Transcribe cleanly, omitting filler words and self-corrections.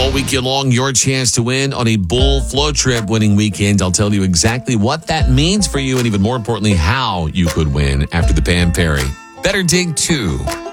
All weekend long, your chance to win on a Bull Flow Trip winning weekend. I'll tell you exactly what that means for you and even more importantly, how you could win after the Pam Perry Better Dig 2.